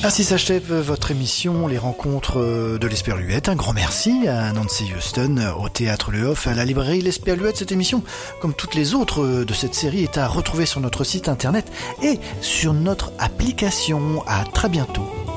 Ainsi s'achève votre émission Les Rencontres de l'Esperluette. Un grand merci à Nancy Houston, au Théâtre Le Hoff, à la librairie l'Esperluette. Cette émission, comme toutes les autres de cette série, est à retrouver sur notre site internet et sur notre application. À très bientôt.